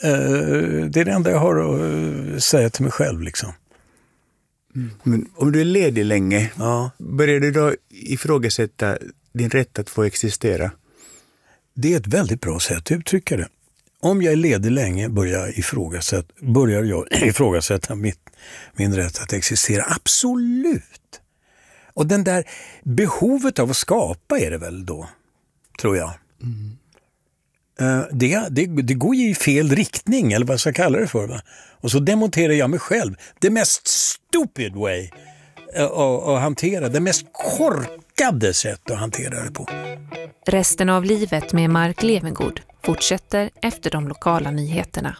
Det är det enda jag har att säga till mig själv liksom. Men om du är ledig länge, Ja. börjar du då ifrågasätta din rätt att få existera? Det är ett väldigt bra sätt att uttrycka det. Om jag är ledig länge börjar jag ifrågasätta min rätt att existera. Absolut. Och den där behovet av att skapa är det väl då, tror jag. Det går ju i fel riktning, eller vad jag ska kalla det för. Va? Och så demonterar jag mig själv. Det mest stupid way att hantera, det mest korkade sätt att hantera det på. Resten av livet med Mark Levengood fortsätter efter de lokala nyheterna.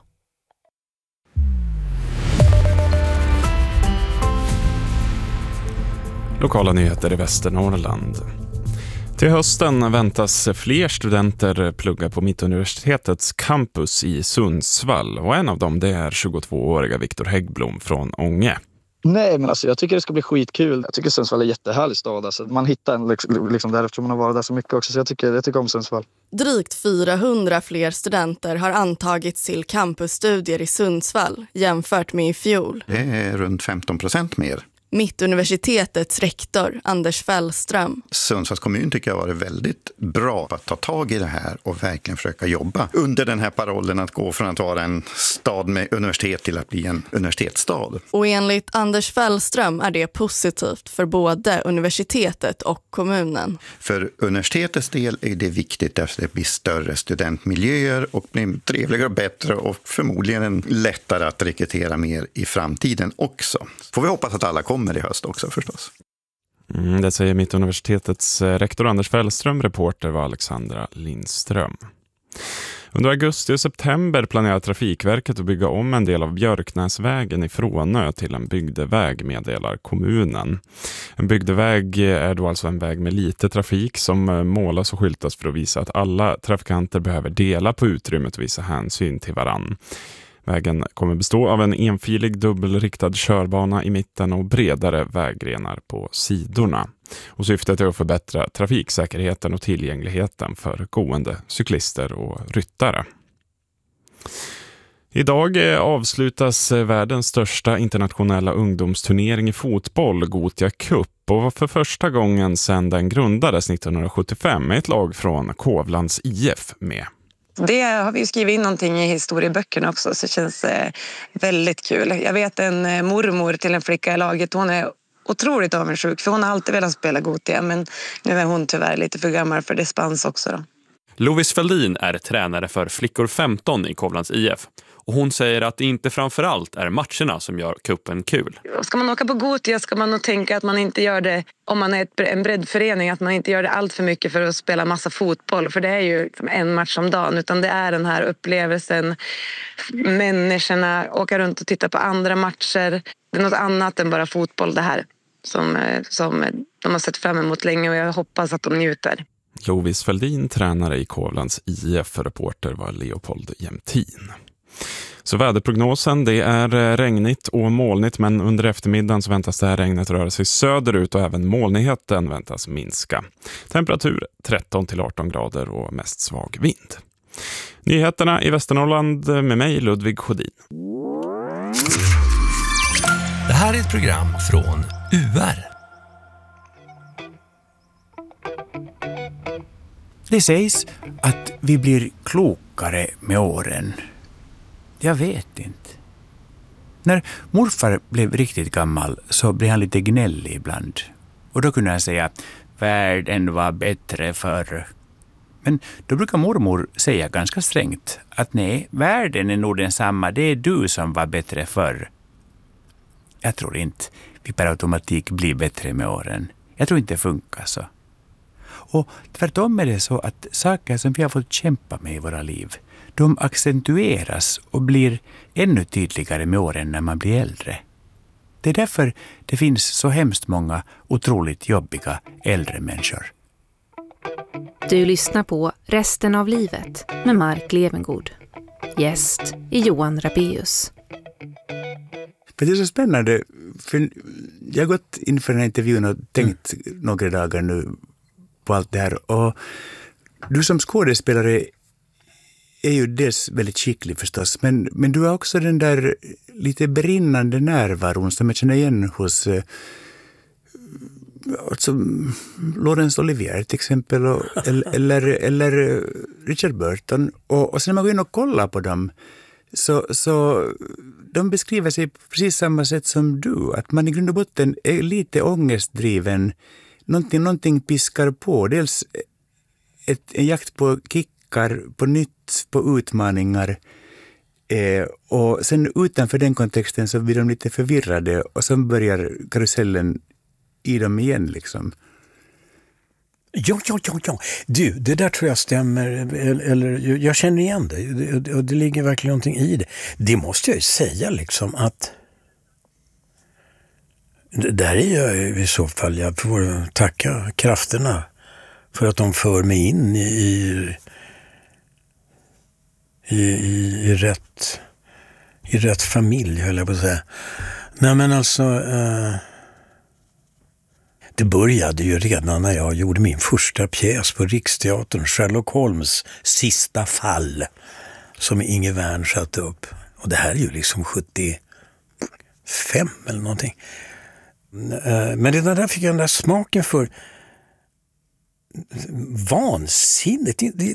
Lokala nyheter i Västernorrland. Till hösten väntas fler studenter plugga på Mittuniversitetets campus i Sundsvall. Och en av dem det är 22-åriga Viktor Häggblom från Ånge. Nej, men alltså, jag tycker det ska bli skitkul. Jag tycker Sundsvall är en jättehärlig stad. Alltså, man hittar en liksom där eftersom man har varit där så mycket också. Så jag tycker om Sundsvall. Drygt 400 fler studenter har antagits till campusstudier i Sundsvall jämfört med i fjol. Det är runt 15% mer. Mittuniversitetets rektor Anders Fällström. Sundsvalls kommun tycker jag har varit väldigt bra på att ta tag i det här och verkligen försöka jobba under den här parollen att gå från att vara en stad med universitet till att bli en universitetsstad. Och enligt Anders Fällström är det positivt för både universitetet och kommunen. För universitetets del är det viktigt att det blir större studentmiljöer och blir trevligare och bättre och förmodligen lättare att rekrytera mer i framtiden också. Får vi hoppas att alla kommer i höst också förstås. Det säger Mittuniversitetets rektor Anders Fällström, reporter var Alexandra Lindström. Under augusti och september planerar Trafikverket att bygga om en del av Björknäsvägen i Frånö till en bygdeväg, meddelar kommunen. En bygdeväg är då alltså en väg med lite trafik som målas och skyltas för att visa att alla trafikanter behöver dela på utrymmet och visa hänsyn till varann. Vägen kommer bestå av en enfilig dubbelriktad körbana i mitten och bredare väggrenar på sidorna. Och syftet är att förbättra trafiksäkerheten och tillgängligheten för gående, cyklister och ryttare. Idag avslutas världens största internationella ungdomsturnering i fotboll, Gothia Cup, och var för första gången sedan den grundades 1975 med ett lag från Kovlands IF med. Det har vi skrivit in någonting i historieböckerna också, så det känns väldigt kul. Jag vet en mormor till en flicka i laget, hon är otroligt avundsjuk för hon har alltid velat spela Gothia, men nu är hon tyvärr lite för gammal för dispens också då. Lovis Feldin är tränare för flickor 15 i Kovlands IF. Och hon säger att det inte framförallt är matcherna som gör kuppen kul. Ska man åka på Gothia ska man nog tänka att man inte gör det, om man är en breddförening, att man inte gör det allt för mycket för att spela massa fotboll. För det är ju en match om dagen, utan det är den här upplevelsen, människorna, åka runt och titta på andra matcher. Det är något annat än bara fotboll det här som de har sett fram emot länge och jag hoppas att de njuter. Lovis Feldin, tränare i Kovlands IF, reporter var Leopold Jämtin. Så väderprognosen, det är regnigt och molnigt, men under eftermiddagen så väntas det här regnet röra sig söderut och även molnigheten väntas minska. Temperatur 13-18 grader och mest svag vind. Nyheterna i Västernorrland med mig, Ludvig Sjödin. Det här är ett program från UR. Det sägs att vi blir klokare med åren. Jag vet inte. När morfar blev riktigt gammal så blev han lite gnällig ibland. Och då kunde han säga att världen var bättre förr. Men då brukar mormor säga ganska strängt att nej, världen är nog densamma. Det är du som var bättre förr. Jag tror inte vi per automatik blir bättre med åren. Jag tror inte det funkar så. Och tvärtom är det så att saker som vi har fått kämpa med i våra liv, de accentueras och blir ännu tydligare med åren när man blir äldre. Det är därför det finns så hemskt många otroligt jobbiga äldre människor. Du lyssnar på Resten av livet med Mark Levengood. Gäst är Johan Rabeus. Det är så spännande, för jag har gått inför den här intervjun och tänkt några dagar nu på allt det här. Och du som skådespelare är ju dels väldigt skicklig förstås, men du har också den där lite brinnande närvaron som jag känner igen hos alltså, Laurence Olivier till exempel, eller Richard Burton. Och sen när man går in och kollar på dem så de beskriver sig på precis samma sätt som du. Att man i grund och botten är lite ångestdriven. Någonting piskar på. Dels en jakt på kickar, på nytt, på utmaningar. Och sen utanför den kontexten så blir de lite förvirrade och så börjar karusellen i dem igen liksom. Ja. Du, det där tror jag stämmer. Eller jag känner igen det. Och det ligger verkligen någonting i det. Det måste jag ju säga liksom att där är jag i så fall, jag får tacka krafterna för att de för mig in i rätt familj, höll jag på att säga. Nej men alltså det började ju redan när jag gjorde min första pjäs på Riksteatern, Sherlock Holmes sista fall, som Inge Wern satte upp. Och det här är ju liksom 75 eller någonting. Men redan där fick jag den där smaken för vansinnigt.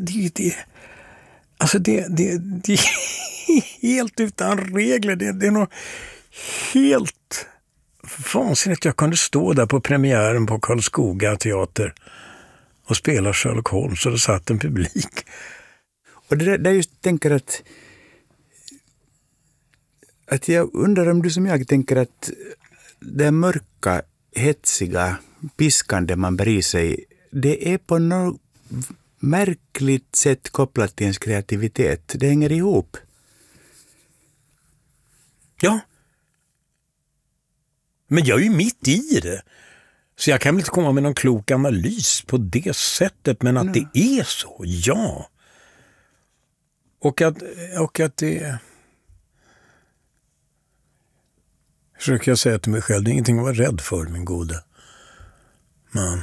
Det är helt utan regler. Det är nog helt vansinnigt. Jag kunde stå där på premiären på Karlskoga teater och spela Sherlock Holmes och det satt en publik. Och det där just tänker att jag undrar om du som jag tänker att det mörka, hetsiga, piskande man bär i sig, det är på något märkligt sätt kopplat till ens kreativitet. Det hänger ihop. Ja. Men jag är ju mitt i det. Så jag kan väl inte komma med någon klok analys på det sättet, men att det är så, ja. Och att det... Försöker jag säga till mig själv, det är ingenting att vara rädd för, min gode man.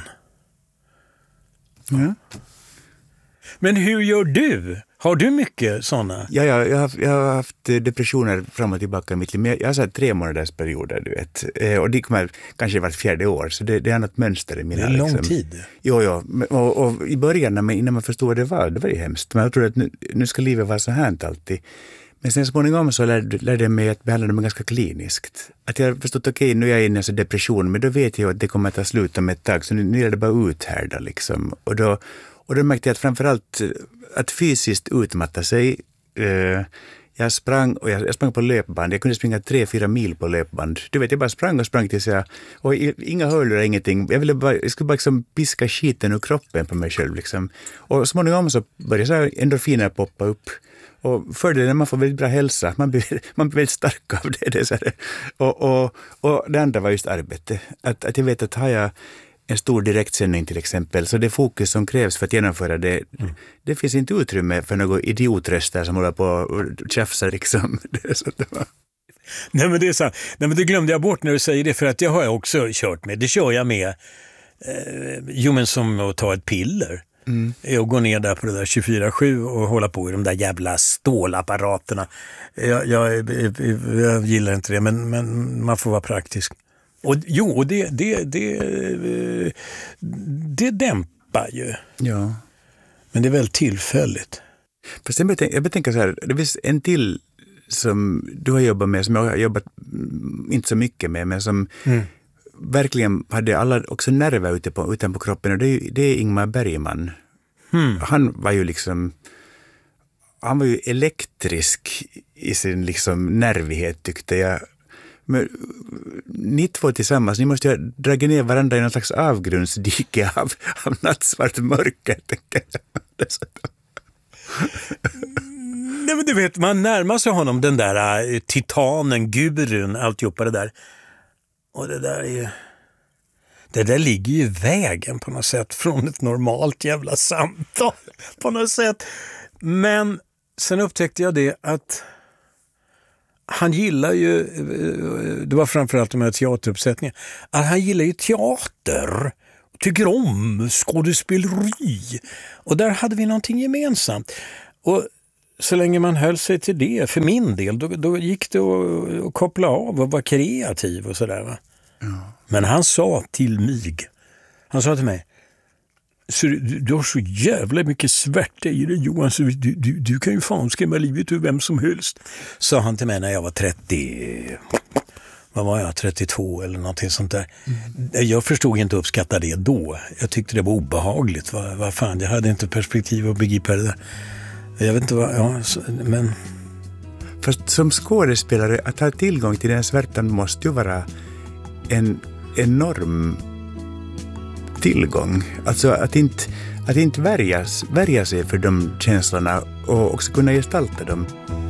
Ja. Men hur gör du? Har du mycket sådana? Ja, jag har haft depressioner fram och tillbaka i mitt liv. Men jag har så 3 månaders perioder, du vet. Och det kommer kanske vart 4:e år. Så det är något mönster i mina. Det är lång tid. Jo. Och i början innan man förstod vad det var ju hemskt. Men jag trodde att nu ska livet vara så här alltid. Men sen småningom så lärde jag mig att behandla dem ganska kliniskt. Att jag har förstått, okej, nu är jag inne i en depression, men då vet jag att det kommer att ta slut om ett tag. Så nu är det bara uthärda liksom. Och då märkte jag att framförallt att fysiskt utmatta sig. Jag sprang på löpband. Jag kunde springa 3-4 mil på löpband. Du vet, jag bara sprang tills jag... Och inga hörlurar, ingenting. Jag skulle bara liksom piska skiten ur kroppen på mig själv. Liksom. Och småningom så började så endorfiner poppa upp. Och fördelen man får väldigt bra hälsa. Man blir väldigt stark av det. Så här. Och det andra var just arbete. Att jag vet att har jag en stor direktsändning till exempel, så det fokus som krävs för att genomföra det, det finns inte utrymme för några idiotröster som håller på och tjafsar liksom. Nej men det är sant. Nej men det glömde jag bort när du säger det, för att det har jag också kört med. Det kör jag med men som att ta ett piller. Och gå ner där på det där 24/7 och hålla på i de där jävla stålapparaterna. Jag gillar inte det, men man får vara praktisk. Och det dämpar ju. Ja. Men det är väl tillfälligt. Fast jag betänker så här, det finns en till som du har jobbat med, som jag har jobbat inte så mycket med, men som verkligen hade alla också nerver utanpå kroppen, och det är Ingmar Bergman. Han var ju elektrisk i sin liksom nervighet, tyckte jag. Men ni två tillsammans, ni måste ju dra ner varandra i någon slags avgrundsdike av nattsvart mörker, tänker jag. Nej men du vet, man närmar sig honom, den där titanen, gurun, alltihopa det där. Och det där ligger ju i vägen på något sätt från ett normalt jävla samtal på något sätt. Men sen upptäckte jag det att han gillar ju, det var framförallt de här teateruppsättningarna, att han gillar ju teater, tycker om skådespeleri. Och där hade vi någonting gemensamt. Och så länge man höll sig till det, för min del, då gick det att koppla av och vara kreativ och sådär va. Men han sa till mig, så du har så jävla mycket svärta i dig Johan, så du kan ju fan skrämma livet ur vem som helst, sa han till mig när jag var 32 eller någonting sånt där. Jag förstod inte uppskatta det då. Jag tyckte det var obehagligt. Vad fan, jag hade inte perspektiv att begripa det där. Jag vet inte vad, men... Fast som skådespelare, att ha tillgång till den svärtan måste ju vara en enorm tillgång. Alltså att inte värja sig för de känslorna och också kunna gestalta dem.